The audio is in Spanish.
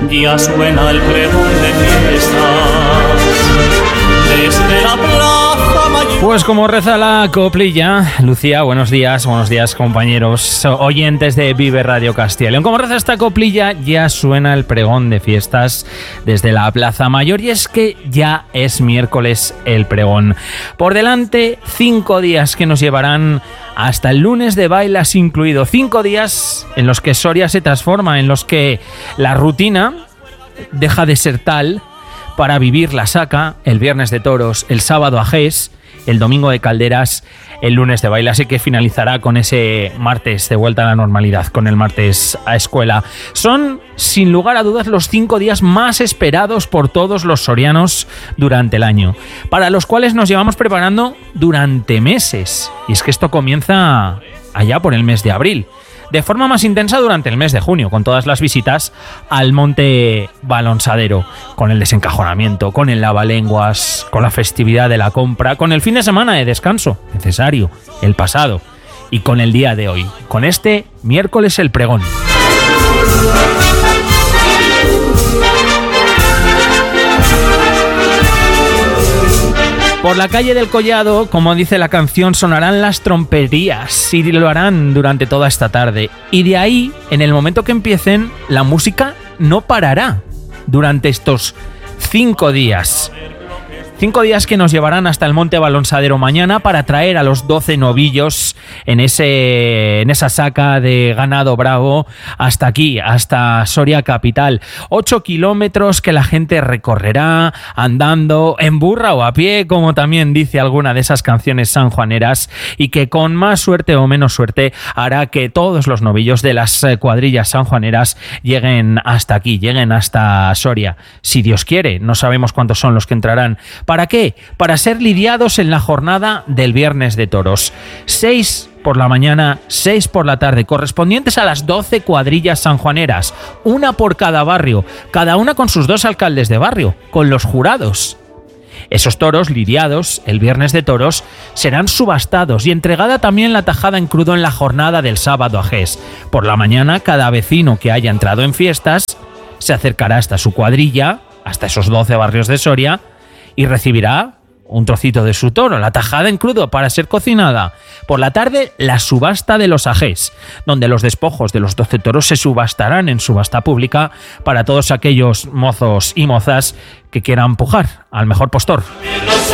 ya suena el pregón de fiestas desde la plaza mayor. Pues como reza la coplilla, Lucía, buenos días compañeros oyentes de Vive Radio Castilla y León. Como reza esta coplilla, ya suena el pregón de fiestas desde la Plaza Mayor, y es que ya es miércoles el pregón. Por delante, 5 días que nos llevarán hasta el lunes de bailas incluido. 5 días en los que Soria se transforma, en los que la rutina deja de ser tal para vivir la saca, el viernes de toros, el sábado ajés, el domingo de calderas, el lunes de baile. Así que finalizará con ese martes de vuelta a la normalidad, con el martes a escuela. Son, sin lugar a dudas, los 5 días más esperados por todos los sorianos durante el año, para los cuales nos llevamos preparando durante meses. Y es que esto comienza allá por el mes de abril, de forma más intensa durante el mes de junio, con todas las visitas al Monte Balonsadero, con el desencajonamiento, con el lavalenguas, con la festividad de la compra, con el fin de semana de descanso necesario, el pasado, y con el día de hoy, con este miércoles el pregón. Por la calle del Collado, como dice la canción, sonarán las tromperías, y lo harán durante toda esta tarde. Y de ahí, en el momento que empiecen, la música no parará durante estos 5 días. 5 días que nos llevarán hasta el Monte Balonsadero mañana para traer a los 12 novillos en esa saca de ganado bravo hasta aquí, hasta Soria capital. 8 kilómetros que la gente recorrerá andando, en burra o a pie, como también dice alguna de esas canciones sanjuaneras, y que con más suerte o menos suerte hará que todos los novillos de las cuadrillas sanjuaneras lleguen hasta aquí, lleguen hasta Soria. Si Dios quiere, no sabemos cuántos son los que entrarán. ¿Para qué? Para ser lidiados en la jornada del viernes de toros. 6 por la mañana, 6 por la tarde, correspondientes a las 12 cuadrillas sanjuaneras, una por cada barrio, cada una con sus 2 alcaldes de barrio, con los jurados. Esos toros lidiados el viernes de toros serán subastados y entregada también la tajada en crudo en la jornada del sábado ajés. Por la mañana, cada vecino que haya entrado en fiestas se acercará hasta su cuadrilla, hasta esos 12 barrios de Soria, y recibirá un trocito de su toro, la tajada en crudo para ser cocinada. Por la tarde, la subasta de los ajés, donde los despojos de los 12 toros se subastarán en subasta pública para todos aquellos mozos y mozas que quieran pujar al mejor postor.